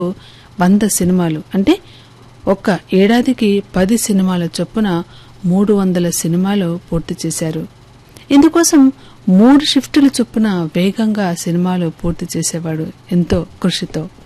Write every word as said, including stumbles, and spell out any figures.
వంద సినిమాలు అంటే ఒక్క ఏడాదికి పది సినిమాల చొప్పున మూడు వందల సినిమాలు పూర్తి చేశారు. ఇందుకోసం మూడు షిఫ్టుల చొప్పున వేగంగా సినిమాలు పూర్తి చేసేవాడు ఎంతో కృషితో.